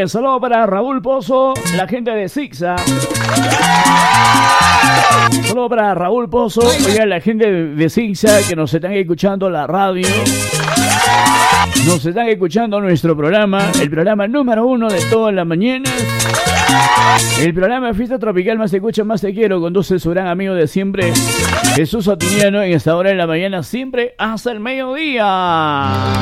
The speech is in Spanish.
Saludo para Raúl Pozo, la gente de Zigzag. Saludo para Raúl Pozo, oiga, la gente de Zigzag que nos están escuchando la radio. Nos están escuchando nuestro programa, el programa número 1 de todas las mañanas. El programa de Fiesta Tropical Más Te Escucha, Más Te Quiero, conduce su gran amigo de siempre, Jesús Otiniano, en esta hora de la mañana, siempre hasta el mediodía.